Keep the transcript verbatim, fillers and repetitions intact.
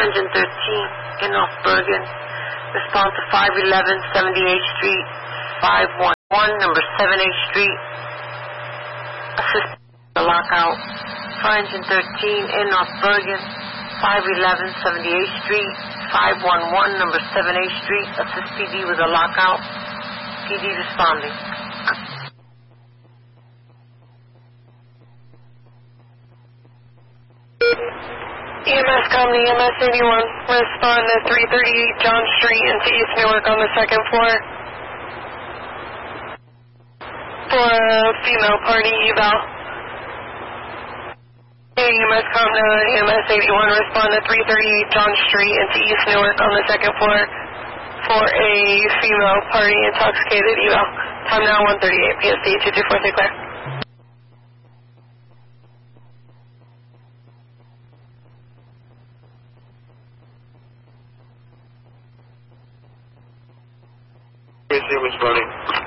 Engine thirteen in North Bergen. Respond to five eleven seventy-eighth Street, five one one, number seven H Street. Assist the lockout. Fire Engine thirteen in North Bergen, five eleven seventy-eighth Street, five one one, number seven H Street. Assist P D with a lockout. P D responding. E M S Company, E M S eighty-one, respond to three thirty-eight John Street into East Newark on the second floor for a female party eval. E M S Company, E M S eighty-one, respond to three thirty-eight John Street into East Newark on the second floor for a female party intoxicated eval. Time now one thirty-eight P S T, two two four, stay clear. Responding.